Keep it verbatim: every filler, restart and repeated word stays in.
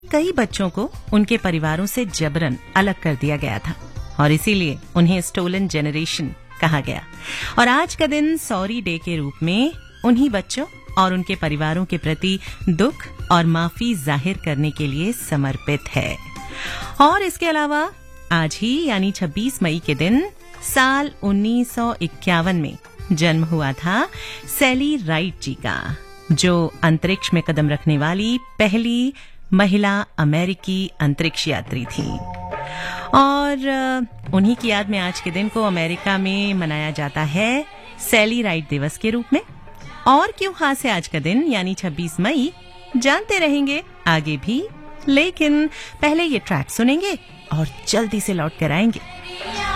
कई बच्चों को उनके परिवारों से जबरन अलग कर दिया गया था और इसीलिए उन्हें स्टोलन जनरेशन कहा गया। और आज का दिन सॉरी डे के रूप में उन्हीं बच्चों और उनके परिवारों के प्रति दुख और माफी जाहिर करने के लिए समर्पित है। और इसके अलावा आज ही यानी छब्बीस मई के दिन साल उन्नीस सौ इक्यावन में जन्म हुआ था सैली राइट जी का, जो अंतरिक्ष में कदम रखने वाली पहली महिला अमेरिकी अंतरिक्ष यात्री थी। और उन्हीं की याद में आज के दिन को अमेरिका में मनाया जाता है सैली राइट दिवस के रूप में। और क्यों खास है आज का दिन यानी छब्बीस मई, जानते रहेंगे आगे भी, लेकिन पहले ये ट्रैक सुनेंगे और जल्दी से लौट कर आएंगे।